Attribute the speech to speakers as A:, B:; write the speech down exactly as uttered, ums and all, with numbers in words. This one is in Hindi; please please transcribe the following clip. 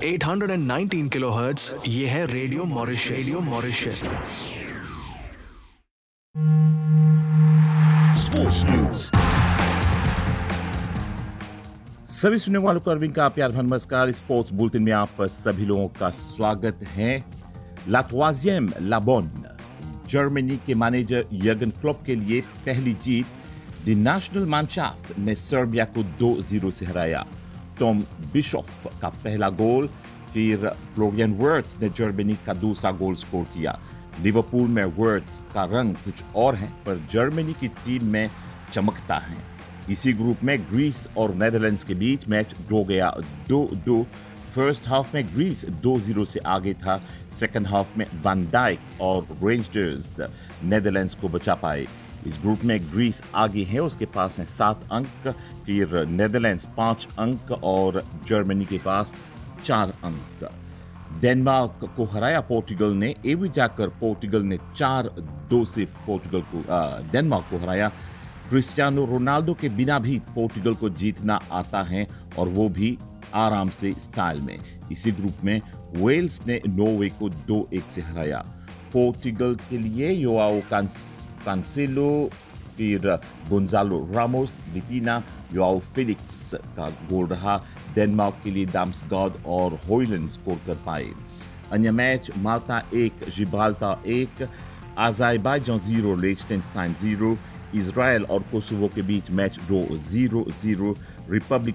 A: आठ सौ उन्नीस किलोहर्ट्ज, ये है radio Mauritius. Radio Mauritius.
B: Sports news. सभी सुनने वालों को अरविंद का प्यार भरा नमस्कार। स्पोर्ट्स बुलेटिन में आप सभी लोगों का स्वागत है। ला ट्रोisième la bonne, जर्मनी के मैनेजर यर्गन क्लोप के लिए पहली जीत। द नेशनल मैनशाफ्ट ने सर्बिया को दो जीरो से हराया। टॉम बिशॉफ का पहला गोल, फिर फ्लोरियन वर्ट्स ने जर्मनी का दूसरा गोल स्कोर किया। लिवरपूल में वर्ट्स का रंग कुछ और है, पर जर्मनी की टीम में चमकता है। इसी ग्रुप में ग्रीस और नेदरलैंड्स के बीच मैच ड्रॉ गया दो दो। फर्स्ट हाफ में ग्रीस दो जीरो से आगे था। सेकंड हाफ में वैन डाइक और रेंजर्स नेदरलैंड्स को बचा पाए। इस ग्रुप में ग्रीस आगे है, उसके पास है सात अंक, फिर नेदरलैंड्स पांच अंक और जर्मनी के पास चार अंक। डेनमार्क को हराया पोर्टुगल ने। एवी जाकर पोर्टुगल ने चार दो से पोर्टुगल को डेनमार्क को हराया। क्रिस्टियानो रोनाल्डो के बिना भी पोर्टुगल को जीतना आता है, और वो भी आराम से स्टाइल में। इसी ग्रुप में वेल्स ने नॉर्वे को दो एक से हराया। पोर्टुगल के लिए योआओ कांसेलो, फिर गोंजालो रामोस, विटीना, योआओ फेलिक्स का गोल रहा। डेनमार्क के लिए दाम्सगार्ड और होइलैंड स्कोर कर पाए। अन्य मैच माल्टा एक, जिब्राल्टर एक, अज़रबैजान जीरो, लिechtenstein जीरो। इजराइल और कोसोवो के बीच match draw zero zero. Republic